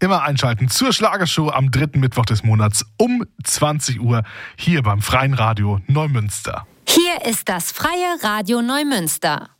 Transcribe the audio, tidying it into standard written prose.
Immer einschalten zur Schlagershow am 3. Mittwoch des Monats um 20 Uhr hier beim Freien Radio Neumünster. Hier ist das Freie Radio Neumünster.